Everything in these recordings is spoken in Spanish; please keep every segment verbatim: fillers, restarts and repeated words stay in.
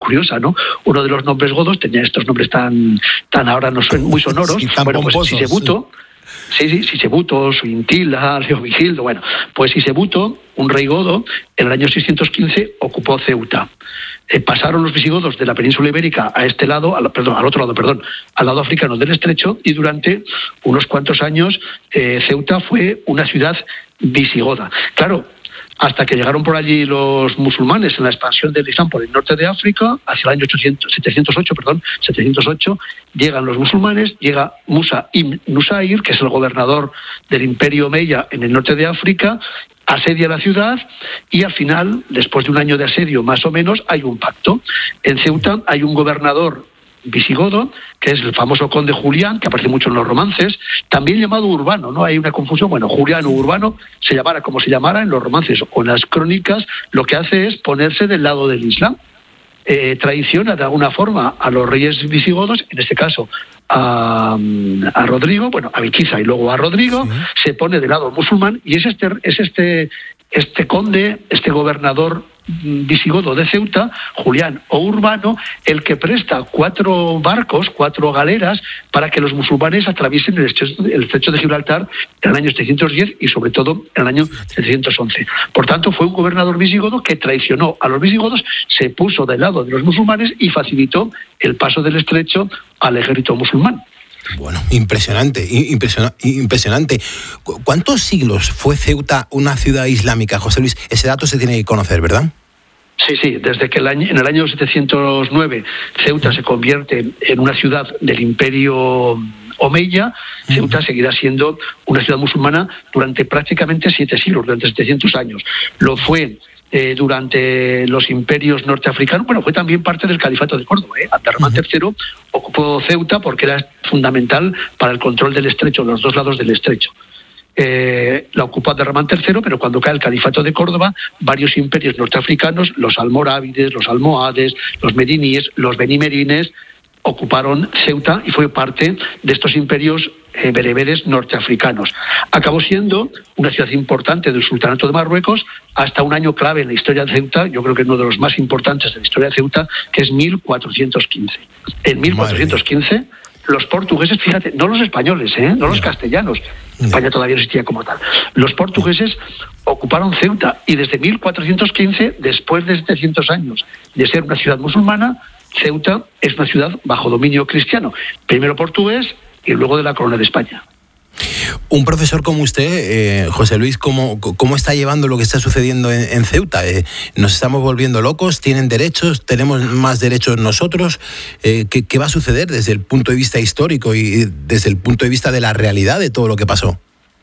curiosa, ¿no? Uno de los nombres godos tenía estos nombres tan, tan ahora no son muy sonoros. Sí, tan bueno, pues pomposos, Sisebuto, sí, sí, Sisebuto, Suintila, Leovigildo, bueno, pues Sisebuto, un rey godo, en el año seiscientos quince ocupó Ceuta. Eh, pasaron los visigodos de la península ibérica a este lado, al, perdón, al otro lado, perdón, al lado africano del estrecho, y durante unos cuantos años eh, Ceuta fue una ciudad visigoda. Claro, hasta que llegaron por allí los musulmanes en la expansión del Islam por el norte de África, hacia el año ochocientos, setecientos ocho, perdón, setecientos ocho, llegan los musulmanes, llega Musa ibn Nusair, que es el gobernador del Imperio Omeya en el norte de África, asedia la ciudad y al final, después de un año de asedio más o menos, hay un pacto. En Ceuta hay un gobernador visigodo, que es el famoso conde Julián, que aparece mucho en los romances, también llamado Urbano, ¿no? Hay una confusión, bueno, Julián o Urbano, se llamara como se llamara en los romances o en las crónicas, lo que hace es ponerse del lado del Islam. Eh, traiciona de alguna forma a los reyes visigodos, en este caso a, a Rodrigo, bueno, a Viquiza y luego a Rodrigo, sí. Se pone del lado musulmán y es este, es este, este conde, este gobernador visigodo de Ceuta, Julián o Urbano, el que presta cuatro barcos, cuatro galeras, para que los musulmanes atraviesen el estrecho, el estrecho de Gibraltar en el año setecientos diez y sobre todo en el año setecientos once. Por tanto, fue un gobernador visigodo que traicionó a los visigodos, se puso del lado de los musulmanes y facilitó el paso del estrecho al ejército musulmán. Bueno, impresionante, impresiona, impresionante. ¿Cuántos siglos fue Ceuta una ciudad islámica, José Luis? Ese dato se tiene que conocer, ¿verdad? Sí, sí, desde que el año, en el año setecientos nueve Ceuta se convierte en una ciudad del Imperio Omeya, Ceuta seguirá siendo una ciudad musulmana durante prácticamente siete siglos, durante setecientos años. Lo fue Eh, durante los imperios norteafricanos, bueno, fue también parte del califato de Córdoba. ¿eh? Abderramán uh-huh. tercero ocupó Ceuta porque era fundamental para el control del estrecho, los dos lados del estrecho. Eh, la ocupó Abderramán tercero, pero cuando cae el califato de Córdoba, varios imperios norteafricanos, los almorávides, los almohades, los mediníes, los benimerines, ocuparon Ceuta y fue parte de estos imperios eh, bereberes norteafricanos. Acabó siendo una ciudad importante del Sultanato de Marruecos hasta un año clave en la historia de Ceuta, yo creo que uno de los más importantes de la historia de Ceuta, que es mil cuatrocientos quince. En mil cuatrocientos quince, los portugueses, fíjate, no los españoles, ¿eh? no los castellanos, España todavía no existía como tal, los portugueses ocuparon Ceuta y desde mil cuatrocientos quince, después de setecientos años de ser una ciudad musulmana, Ceuta es una ciudad bajo dominio cristiano, primero portugués y luego de la Corona de España. Un profesor como usted, eh, José Luis, ¿cómo, ¿cómo está llevando lo que está sucediendo en, en Ceuta? Eh, ¿Nos estamos volviendo locos? ¿Tienen derechos? ¿Tenemos más derechos nosotros? Eh, ¿qué, ¿Qué va a suceder desde el punto de vista histórico y desde el punto de vista de la realidad de todo lo que pasó?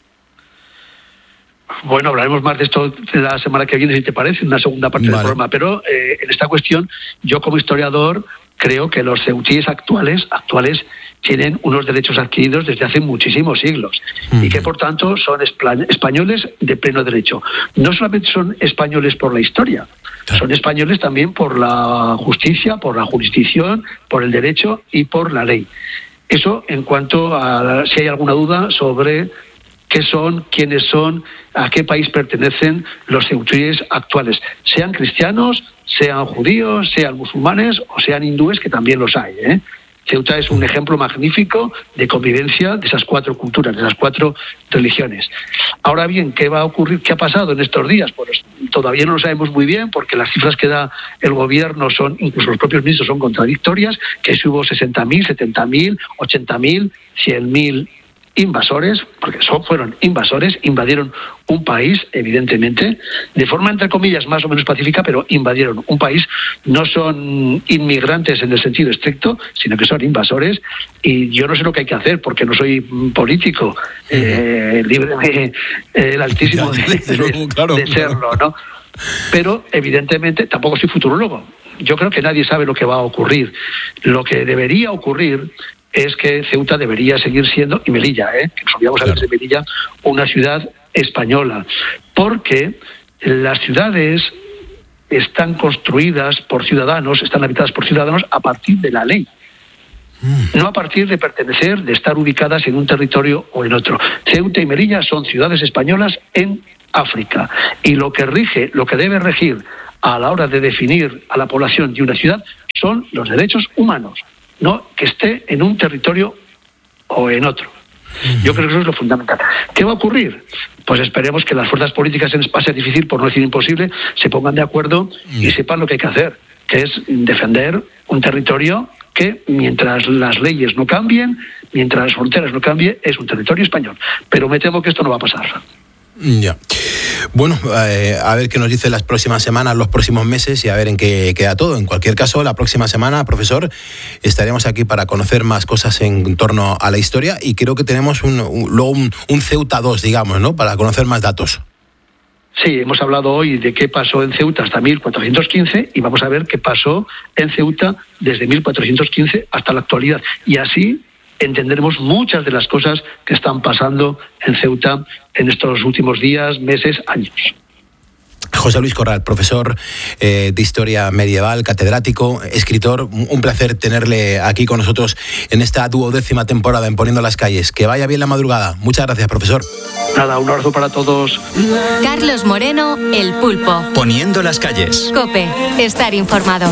Bueno, hablaremos más de esto la semana que viene, si te parece, en una segunda parte vale. del programa. Pero eh, en esta cuestión, yo como historiador creo que los ceutíes actuales, actuales tienen unos derechos adquiridos desde hace muchísimos siglos uh-huh. y que, por tanto, son españoles de pleno derecho. No solamente son españoles por la historia, son españoles también por la justicia, por la jurisdicción, por el derecho y por la ley. Eso en cuanto a si hay alguna duda sobre qué son, quiénes son, a qué país pertenecen los ceutíes actuales, sean cristianos, sean judíos, sean musulmanes o sean hindúes, que también los hay, ¿eh? Ceuta es un ejemplo magnífico de convivencia de esas cuatro culturas, de esas cuatro religiones. Ahora bien, ¿qué va a ocurrir? ¿Qué ha pasado en estos días? Pues todavía no lo sabemos muy bien, porque las cifras que da el gobierno son, incluso los propios ministros, son contradictorias, que si hubo sesenta mil, setenta mil, ochenta mil, cien mil invasores, porque son, fueron invasores, invadieron un país, evidentemente, de forma entre comillas más o menos pacífica, pero invadieron un país. No son inmigrantes en el sentido estricto, sino que son invasores, y yo no sé lo que hay que hacer, porque no soy político, eh, líbreme el altísimo de, de, claro, de serlo, ¿no? Pero evidentemente tampoco soy futurólogo. Yo creo que nadie sabe lo que va a ocurrir. Lo que debería ocurrir es que Ceuta debería seguir siendo, y Melilla, ¿eh? que nos olvidamos hablar de Melilla, una ciudad española, porque las ciudades están construidas por ciudadanos, están habitadas por ciudadanos a partir de la ley, mm. no a partir de pertenecer, de estar ubicadas en un territorio o en otro. Ceuta y Melilla son ciudades españolas en África, y lo que rige, lo que debe regir a la hora de definir a la población de una ciudad son los derechos humanos, no que esté en un territorio o en otro. Yo creo que eso es lo fundamental. ¿Qué va a ocurrir? Pues esperemos que las fuerzas políticas en espacio difícil, por no decir imposible, se pongan de acuerdo y sepan lo que hay que hacer, que es defender un territorio que, mientras las leyes no cambien, mientras las fronteras no cambien, es un territorio español. Pero me temo que esto no va a pasar. Ya. Bueno, eh, a ver qué nos dice las próximas semanas, los próximos meses y a ver en qué queda todo. En cualquier caso, la próxima semana, profesor, estaremos aquí para conocer más cosas en torno a la historia y creo que tenemos un, un, luego un, un Ceuta dos, digamos, ¿no? Para conocer más datos. Sí, hemos hablado hoy de qué pasó en Ceuta hasta mil cuatrocientos quince y vamos a ver qué pasó en Ceuta desde mil cuatrocientos quince hasta la actualidad. Y así entenderemos muchas de las cosas que están pasando en Ceuta en estos últimos días, meses, años. José Luis Corral, profesor eh, de Historia Medieval, catedrático, escritor. Un placer tenerle aquí con nosotros en esta duodécima temporada en Poniendo las Calles. Que vaya bien la madrugada. Muchas gracias, profesor. Nada, un abrazo para todos. Carlos Moreno, El Pulpo. Poniendo las Calles. COPE, estar informado.